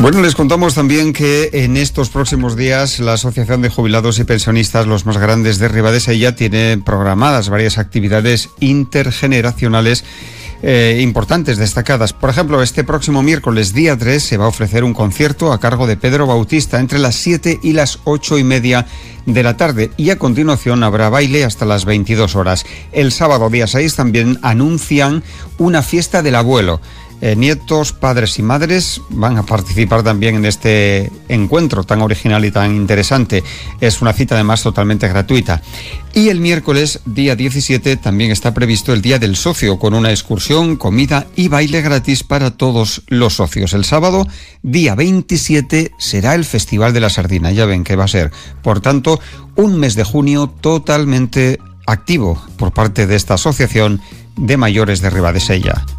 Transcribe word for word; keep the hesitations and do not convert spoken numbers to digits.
Bueno, les contamos también que en estos próximos días la Asociación de Jubilados y Pensionistas, los más grandes de Ribadesella, tiene programadas varias actividades intergeneracionales Eh, importantes, destacadas. Por ejemplo, este próximo miércoles, día tres, se va a ofrecer un concierto a cargo de Pedro Bautista entre las siete y las ocho y media de la tarde, y a continuación habrá baile hasta las veintidós horas. El sábado, día seis, también anuncian una fiesta del abuelo. Eh, nietos, padres y madres van a participar también en este encuentro tan original y tan interesante. Es una cita además totalmente gratuita. Y el miércoles, día diecisiete, también está previsto el Día del Socio, con una excursión, comida y baile gratis para todos los socios. El sábado, día veintisiete, será el Festival de la Sardina. Ya ven que va a ser, por tanto, un mes de junio totalmente activo por parte de esta Asociación de Mayores de Ribadesella.